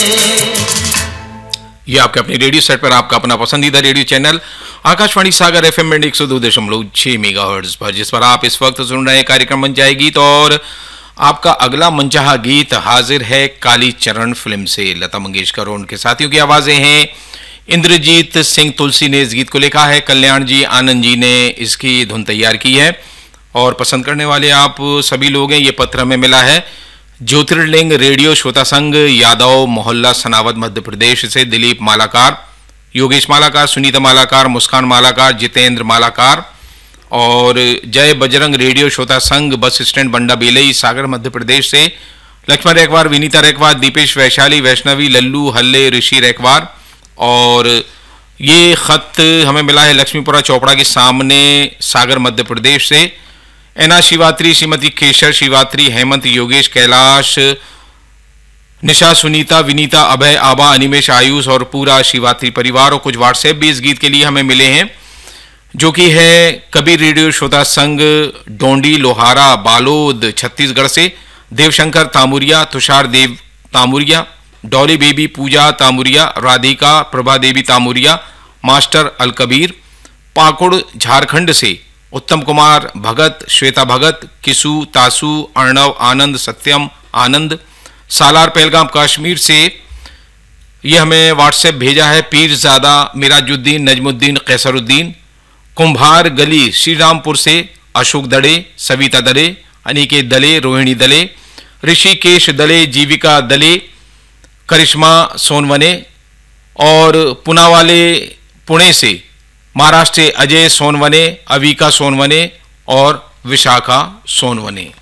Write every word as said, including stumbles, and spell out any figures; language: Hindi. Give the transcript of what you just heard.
ये आपके अपने रेडियो सेट पर आपका अपना पसंदीदा रेडियो चैनल आकाशवाणी सागर एफएम में एक सौ दो दशमलव छह मेगाहर्ट्ज पर, जिस पर आप इस वक्त सुन रहे हैं कार्यक्रम मनचाहे गीत। और आपका अगला मनचाहा गीत हाजिर है काली चरण फिल्म से। लता मंगेशकर और उनके साथियों की आवाजें हैं। इंद्रजीत सिंह तुलसी ने इस गीत को लिखा है, कल्याण जी आनंद जी ने इसकी धुन तैयार की है और पसंद करने वाले आप सभी लोग हैं। ये पत्र हमें मिला है ज्योतिर्लिंग रेडियो श्रोता संघ यादव मोहल्ला सनावद मध्य प्रदेश से। दिलीप मालाकार, योगेश मालाकार, सुनीता मालाकार, मुस्कान मालाकार, जितेंद्र मालाकार और जय बजरंग रेडियो श्रोता संघ बस स्टैंड बंडा बेलई सागर मध्य प्रदेश से। लक्ष्मण रेखवार, विनीता रेखवार, दीपेश वैशाली, वैष्णवी, लल्लू हल्ले, ऋषि रेखवार। और ये खत हमें मिला है लक्ष्मीपुरा चौपड़ा के सामने सागर मध्य प्रदेश से। एना शिवात्री, श्रीमती केशर शिवात्री, हेमंत, योगेश, कैलाश, निशा, सुनीता, विनीता, अभय, आबा, अनिमेश, आयुष और पूरा शिवात्री परिवार। और कुछ व्हाट्सएप भी इस गीत के लिए हमें मिले हैं, जो कि है कबीर रेडियो श्रोता संघ डोंडी लोहारा बालोद छत्तीसगढ़ से। देवशंकर तामुरिया, तुषार देव तामुरिया, डॉली बेबी, पूजा तामुरिया, राधिका, प्रभा देवी तामुरिया, मास्टर अल कबीर। पाकुड़ झारखंड से उत्तम कुमार भगत, श्वेता भगत, किसु, तासु, अर्णव, आनंद, सत्यम, आनंद। सालार पहलगाम कश्मीर से ये हमें व्हाट्सएप भेजा है पीरजादा मिराजुद्दीन, नजमुद्दीन, कैसरुद्दीन। कुंभार गली श्रीरामपुर से अशोक दड़े, सविता दले, अनिकेत दले, रोहिणी दले, ऋषिकेश दले, जीविका दले, करिश्मा सोनवने। और पुनावाले पुणे से महाराष्ट्र से अजय सोनवने, अविका सोनवने और विशाखा सोनवने।